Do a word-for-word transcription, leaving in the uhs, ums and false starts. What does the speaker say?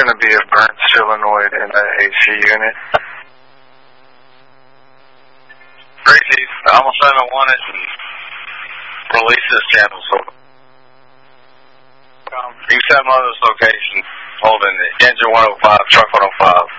going to be a burnt solenoid in the A C unit. Gracie, Alpha seven one it and release this channel. So you can set them on this location, holding the engine one oh five, truck one oh five.